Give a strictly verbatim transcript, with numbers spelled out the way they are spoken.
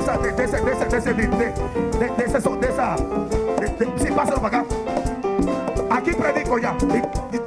esa, de, de ese, de ese, de ese, de, de, de, de ese, de esa, de, de, sí, pásalo para acá. Aquí predico ya. Y, y